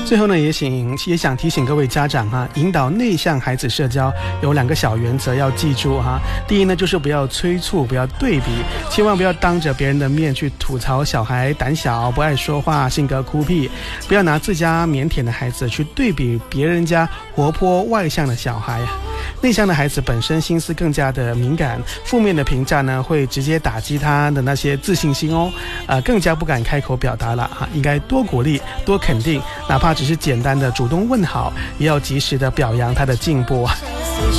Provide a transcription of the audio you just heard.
最后呢，也想提醒各位家长哈，引导内向孩子社交有2个小原则要记住哈。第一呢，就是不要催促，不要对比，千万不要当着别人的面去吐槽小孩胆小、不爱说话、性格孤僻，不要拿自家腼腆的孩子去对比别人家活泼外向的小孩。内向的孩子本身心思更加的敏感，负面的评价呢会直接打击他的那些自信心哦，更加不敢开口表达了啊。应该多鼓励、多肯定，哪怕只是简单的主动问好，也要及时的表扬他的进步。